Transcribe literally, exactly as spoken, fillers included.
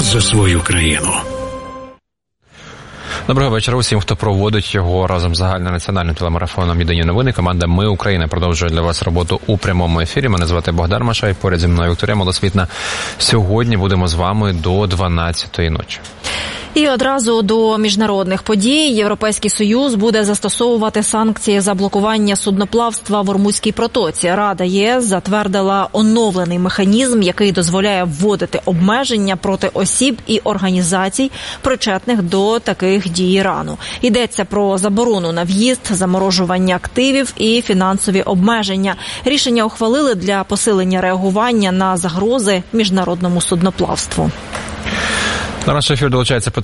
за свою країну. Доброго вечора усім, хто проводить його разом з загальнонаціональним телемарафоном «Єдині новини». Команда «Ми Україна» продовжує для вас роботу у прямому ефірі. Мене звати Богдан Машай, поряд зі мною Вікторія Малосвітна. Сьогодні будемо з вами до дванадцятої ночі. І одразу до міжнародних подій. Європейський Союз буде застосовувати санкції за блокування судноплавства в Ормузькій протоці. Рада ЄС затвердила оновлений механізм, який дозволяє вводити обмеження проти осіб і організацій, причетних до таких дій Ірану. Йдеться про заборону на в'їзд, заморожування активів і фінансові обмеження. Рішення ухвалили для посилення реагування на загрози міжнародному судноплавству. На наш ефір долучається